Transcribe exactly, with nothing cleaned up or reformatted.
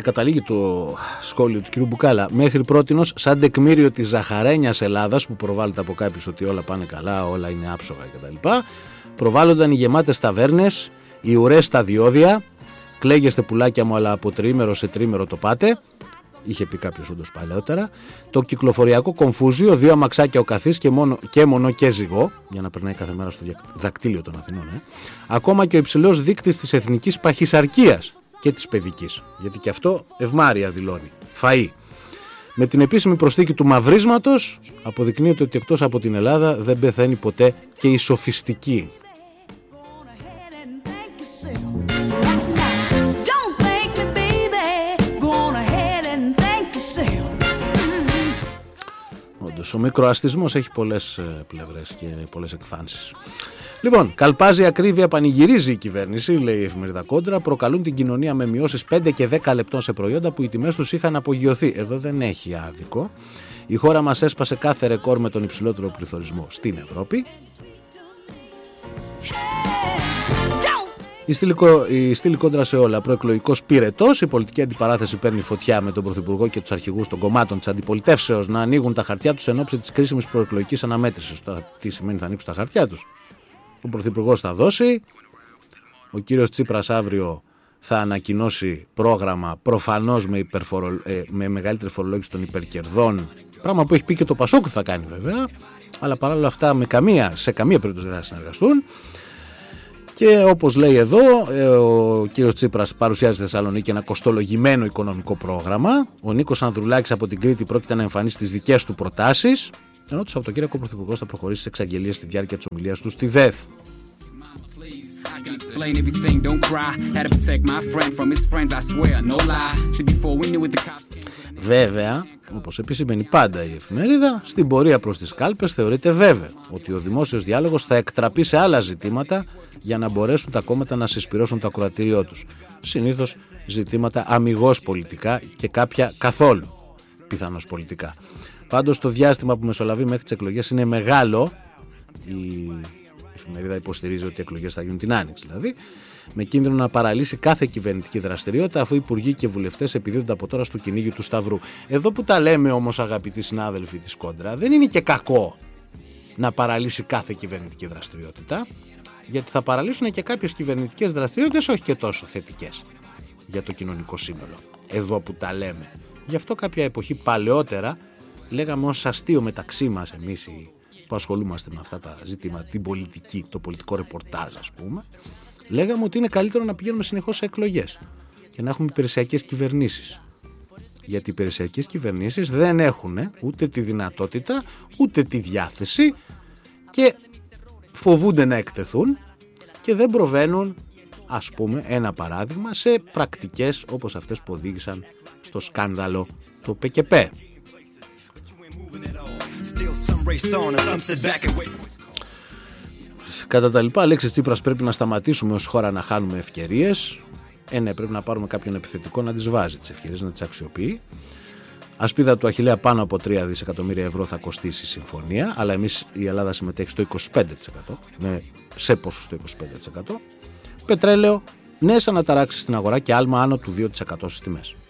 καταλήγει το σχόλιο του κ. Μπουκάλα, μέχρι πρότινος σαν τεκμήριο της ζαχαρένιας Ελλάδας που προβάλλεται από κάποιους ότι όλα πάνε καλά, όλα είναι άψογα κτλ. Προβάλλονταν οι γεμάτες ταβέρνες, οι ουρές στα διόδια, κλαίγεστε πουλάκια μου αλλά από τριήμερο σε τρίμερο το πάτε, είχε πει κάποιος όντως παλαιότερα, το κυκλοφοριακό κομφούζιο, δύο αμαξάκια ο καθής και μόνο και, μόνο και ζυγό, για να περνάει κάθε μέρα στο δακτύλιο των Αθηνών, ε. ακόμα και ο υψηλός δείκτης της εθνικής παχυσαρκίας και της παιδικής, γιατί και αυτό ευμάρεια δηλώνει, φαΐ. Με την επίσημη προσθήκη του μαυρίσματος αποδεικνύεται ότι εκτός από την Ελλάδα δεν πεθαίνει ποτέ και η σοφιστική. Όντως, ο μικροαστισμός έχει πολλές πλευρές και πολλές εκφάνσεις. Λοιπόν, καλπάζει ακρίβεια, πανηγυρίζει η κυβέρνηση, λέει η εφημερίδα Κόντρα, προκαλούν την κοινωνία με μειώσεις πέντε και δέκα λεπτών σε προϊόντα που οι τιμές τους είχαν απογειωθεί. Εδώ δεν έχει άδικο. Η χώρα μας έσπασε κάθε ρεκόρ με τον υψηλότερο πληθωρισμό στην Ευρώπη. Η στήλη, η στήλη κόντρα σε όλα. Προεκλογικός πυρετός. Η πολιτική αντιπαράθεση παίρνει φωτιά με τον Πρωθυπουργό και τους αρχηγούς των κομμάτων της αντιπολιτεύσεως να ανοίγουν τα χαρτιά τους εν ώψη της κρίσιμης προεκλογικής αναμέτρησης. Τώρα, τι σημαίνει θα ανοίξουν τα χαρτιά τους? Ο Πρωθυπουργός θα δώσει. Ο κύριος Τσίπρας αύριο θα ανακοινώσει πρόγραμμα προφανώς με, υπερφορο, ε, με μεγαλύτερη φορολόγηση των υπερκερδών. Πράγμα που έχει πει και το Πασόκ θα κάνει βέβαια. Αλλά παράλληλα αυτά με καμία, σε καμία περίπτωση δεν θα συνεργαστούν. Και όπως λέει εδώ, ο κύριος Τσίπρας παρουσιάζει στη Θεσσαλονίκη ένα κοστολογημένο οικονομικό πρόγραμμα. Ο Νίκος Ανδρουλάκης από την Κρήτη πρόκειται να εμφανίσει τις δικές του προτάσεις. Ενώ το Σαββατοκύριακο ο Πρωθυπουργός θα προχωρήσει σε εξαγγελίες στη διάρκεια της ομιλίας του στη ΔΕΘ. Βέβαια, όπως επισημαίνει πάντα η εφημερίδα, στην πορεία προς τις κάλπες θεωρείται βέβαιο ότι ο δημόσιος διάλογος θα εκτραπεί σε άλλα ζητήματα για να μπορέσουν τα κόμματα να συσπυρώσουν το ακροατήριό τους. Συνήθως ζητήματα αμιγώς πολιτικά και κάποια καθόλου πιθανώς πολιτικά. Πάντως το διάστημα που μεσολαβεί μέχρι τις εκλογές είναι μεγάλο. Η εφημερίδα υποστηρίζει ότι οι εκλογές θα γίνουν την Άνοιξη δηλαδή, με κίνδυνο να παραλύσει κάθε κυβερνητική δραστηριότητα αφού οι υπουργοί και βουλευτές επιδίδονται από τώρα στο κυνήγι του Σταυρού. Εδώ που τα λέμε όμως, αγαπητοί συνάδελφοι της Κόντρα, δεν είναι και κακό να παραλύσει κάθε κυβερνητική δραστηριότητα, γιατί θα παραλύσουν και κάποιες κυβερνητικές δραστηριότητες όχι και τόσο θετικές για το κοινωνικό σύνολο. Εδώ που τα λέμε. Γι' αυτό κάποια εποχή παλαιότερα λέγαμε ως αστείο μεταξύ μας εμείς που ασχολούμαστε με αυτά τα ζητήματα, την πολιτική, το πολιτικό ρεπορτάζ ας πούμε, λέγαμε ότι είναι καλύτερο να πηγαίνουμε συνεχώς σε εκλογές και να έχουμε υπηρεσιακές κυβερνήσεις. Γιατί οι υπηρεσιακές κυβερνήσεις δεν έχουν ούτε τη δυνατότητα, ούτε τη διάθεση και φοβούνται να εκτεθούν και δεν προβαίνουν, ας πούμε, ένα παράδειγμα, σε πρακτικές όπως αυτές που οδήγησαν στο σκάνδαλο το ΠΚΠ. Κατά τα λοιπά, Αλέξης Τσίπρας, πρέπει να σταματήσουμε ως χώρα να χάνουμε ευκαιρίες. Ε, ναι, πρέπει να πάρουμε κάποιον επιθετικό να τις βάζει τις ευκαιρίες, να τις αξιοποιεί. Ασπίδα του Αχιλλέα πάνω από τρία δισεκατομμύρια ευρώ θα κοστίσει η συμφωνία, αλλά εμείς η Ελλάδα συμμετέχει στο είκοσι πέντε τοις εκατό, με, σε ποσοστό είκοσι πέντε τοις εκατό. Πετρέλαιο, νέες αναταράξεις στην αγορά και άλμα άνω του δύο τοις εκατό στις τιμές.